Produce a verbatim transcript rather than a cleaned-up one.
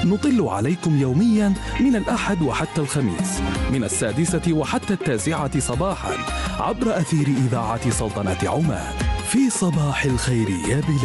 نطل عليكم يوميا من الأحد وحتى الخميس من السادسة وحتى التاسعة صباحا عبر أثير إذاعة سلطنة عمان في صباح الخير يا بلاد.